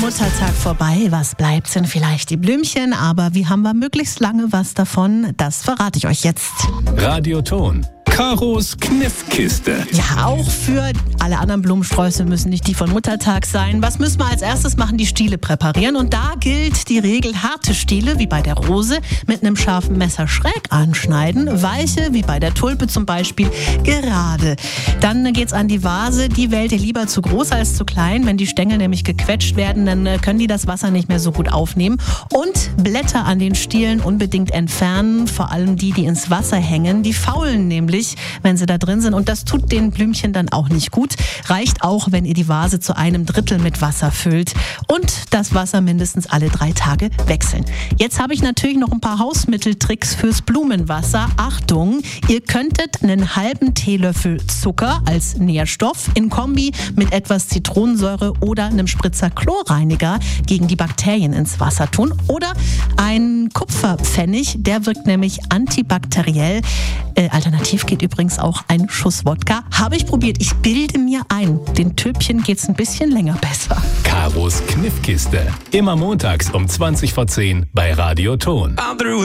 Muttertag vorbei. Was bleibt, sind vielleicht die Blümchen, aber wie haben wir möglichst lange was davon? Das verrate ich euch jetzt. Radioton. Karos Kniffkiste. Ja, auch für alle anderen Blumensträuße müssen nicht die von Muttertag sein. Was müssen wir als erstes machen? Die Stiele präparieren. Und da gilt die Regel: harte Stiele, wie bei der Rose, mit einem scharfen Messer schräg anschneiden. Weiche, wie bei der Tulpe zum Beispiel, gerade. Dann geht's an die Vase. Die wählt ihr lieber zu groß als zu klein. Wenn die Stängel nämlich gequetscht werden, dann können die das Wasser nicht mehr so gut aufnehmen. Und Blätter an den Stielen unbedingt entfernen. Vor allem die ins Wasser hängen. Die faulen nämlich, wenn sie da drin sind. Und das tut den Blümchen dann auch nicht gut. Reicht auch, wenn ihr die Vase zu 1/3 mit Wasser füllt. Und das Wasser mindestens alle 3 Tage wechseln. Jetzt habe ich natürlich noch ein paar Hausmitteltricks fürs Blumenwasser. Achtung, ihr könntet einen halben Teelöffel Zucker als Nährstoff in Kombi mit etwas Zitronensäure oder einem Spritzer Chlorreiniger gegen die Bakterien ins Wasser tun. Oder ein Kupferpfennig, der wirkt nämlich antibakteriell. Alternativ geht übrigens auch ein Schuss Wodka. Habe ich probiert. Ich bilde mir ein, den Tülpchen geht's ein bisschen länger besser. Karos Kniffkiste. Immer montags um 20:10 bei Radioton.